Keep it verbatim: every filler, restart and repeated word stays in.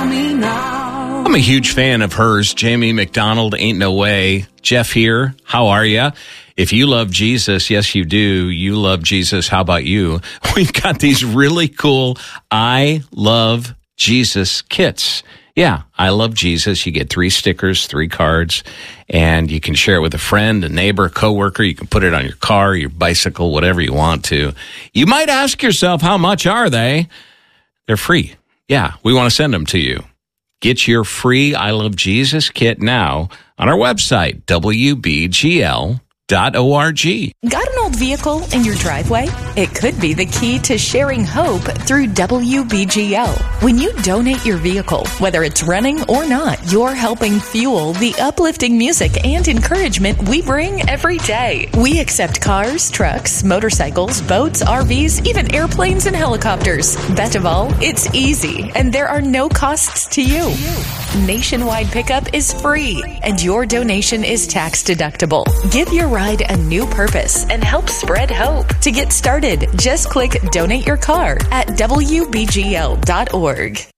me now. I'm a huge fan of hers. Jamie McDonald, Ain't No Way. Jeff here. How are you? If you love Jesus, yes, you do. You love Jesus. How about you? We've got these really cool I Love Jesus kits. Yeah, I Love Jesus. You get three stickers, three cards, and you can share it with a friend, a neighbor, a coworker. You can put it on your car, your bicycle, whatever you want to. You might ask yourself, how much are they? They're free. Yeah, we want to send them to you. Get your free I Love Jesus kit now on our website, W B G L dot org. Got an old vehicle in your driveway? It could be the key to sharing hope through W B G L. When you donate your vehicle, whether it's running or not, you're helping fuel the uplifting music and encouragement we bring every day. We accept cars, trucks, motorcycles, boats, R Vs, even airplanes and helicopters. Best of all, it's easy and there are no costs to you. Nationwide pickup is free and your donation is tax deductible. Give your ride a new purpose and help spread hope. To get started, just click Donate Your Car at W B G L dot org.